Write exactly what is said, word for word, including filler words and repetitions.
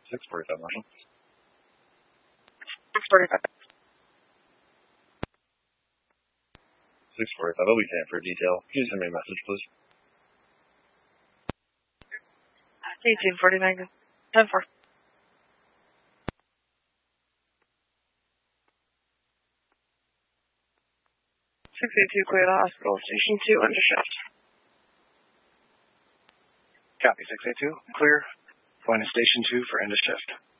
six forty-five, Marshall. six forty-five. six forty-five, I'll be staying for a detail. Can you send me a message, please? eighteen forty-nine, ten four. six eighty-two, clear the hospital, station two, under shift. Copy, six eighty-two, clear. Going to station two for end of shift.